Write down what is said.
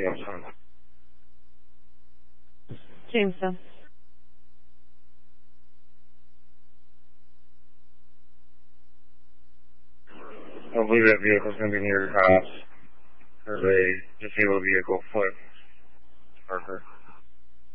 else on. Jamestown. I believe that vehicle's going to be near your house. There's a disabled vehicle, Parker.